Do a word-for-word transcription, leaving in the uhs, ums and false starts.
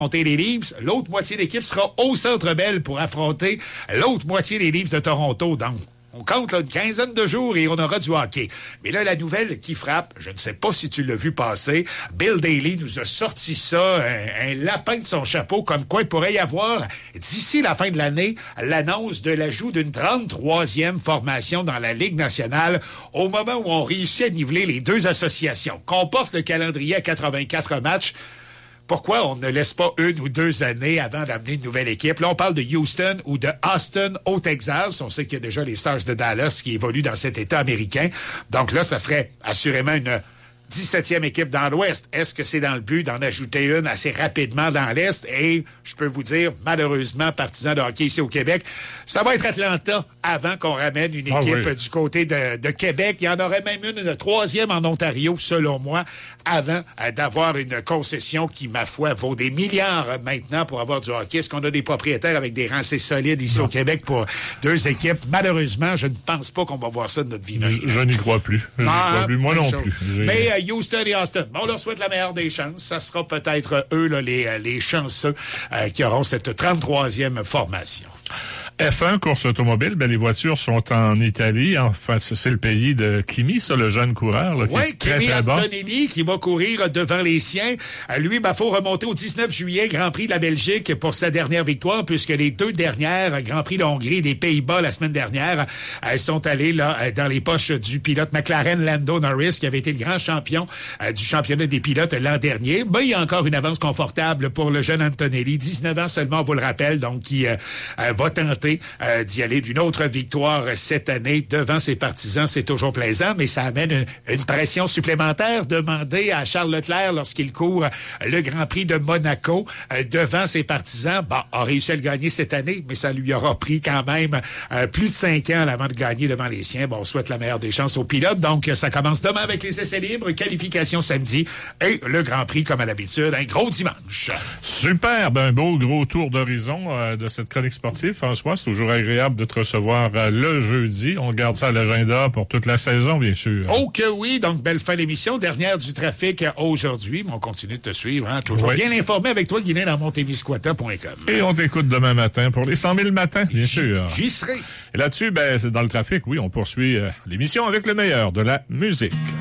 affronter les Leafs. L'autre moitié de l'équipe sera au Centre Bell pour affronter l'autre moitié des Leafs de Toronto. Donc, on compte là, une quinzaine de jours et on aura du hockey. Mais là, la nouvelle qui frappe, je ne sais pas si tu l'as vu passer, Bill Daly nous a sorti ça, un, un lapin de son chapeau, comme quoi il pourrait y avoir, d'ici la fin de l'année, l'annonce de l'ajout d'une trente-troisième formation dans la Ligue nationale au moment où on réussit à niveler les deux associations. Comporte le calendrier à quatre-vingt-quatre matchs. Pourquoi on ne laisse pas une ou deux années avant d'amener une nouvelle équipe? Là, on parle de Houston ou de Austin au Texas. On sait qu'il y a déjà les Stars de Dallas qui évoluent dans cet État américain. Donc là, ça ferait assurément une dix-septième équipe dans l'Ouest. Est-ce que c'est dans le but d'en ajouter une assez rapidement dans l'Est? Et je peux vous dire, malheureusement, partisans de hockey ici au Québec, ça va être Atlanta avant qu'on ramène une équipe ah oui. du côté de, de Québec. Il y en aurait même une, une troisième en Ontario, selon moi, avant euh, d'avoir une concession qui, ma foi, vaut des milliards euh, maintenant pour avoir du hockey. Est-ce qu'on a des propriétaires avec des rangs assez solides ici non. au Québec pour deux équipes? Malheureusement, je ne pense pas qu'on va voir ça de notre vivant. Je, je n'y crois plus. Je non, n'y crois plus. Moi non chose. plus. J'ai... Mais euh, Houston et Austin, on leur souhaite la meilleure des chances. Ça sera peut-être eux, là, les, les chanceux euh, qui auront cette trente-troisième formation. F un, course automobile, ben les voitures sont en Italie. Enfin, c'est le pays de Kimi, ça, le jeune coureur. Là, qui oui, est très, Kimi très bon. Antonelli qui va courir devant les siens. Lui, il faut remonter au dix-neuf juillet, Grand Prix de la Belgique pour sa dernière victoire, puisque les deux dernières, Grand Prix de Hongrie et des Pays-Bas la semaine dernière, elles sont allées là dans les poches du pilote McLaren Lando Norris, qui avait été le grand champion euh, du championnat des pilotes l'an dernier. Ben, il y a encore une avance confortable pour le jeune Antonelli, dix-neuf ans seulement, on vous le rappelle, donc qui euh, euh, va tenter Euh, d'y aller d'une autre victoire cette année devant ses partisans. C'est toujours plaisant, mais ça amène une, une pression supplémentaire demandée à Charles Leclerc lorsqu'il court le Grand Prix de Monaco euh, devant ses partisans. Bon, a réussi à le gagner cette année, mais ça lui aura pris quand même euh, plus de cinq ans avant de gagner devant les siens. Bon, on souhaite la meilleure des chances aux pilotes. Donc, ça commence demain avec les essais libres, qualification samedi et le Grand Prix, comme à l'habitude, un gros dimanche. Super! Ben, un beau gros tour d'horizon euh, de cette chronique sportive. François, c'est toujours agréable de te recevoir euh, le jeudi. On garde ça à l'agenda pour toute la saison, bien sûr. Oh que oui! Donc, belle fin d'émission. Dernière du trafic aujourd'hui. Mais on continue de te suivre. Hein? Toujours oui. bien informé avec toi, Guiné, dans montévisquata point com. Et on t'écoute demain matin pour les cent mille matins, bien J- sûr. J'y serai. Et là-dessus, ben, c'est dans le trafic, oui, on poursuit euh, l'émission avec le meilleur de la musique.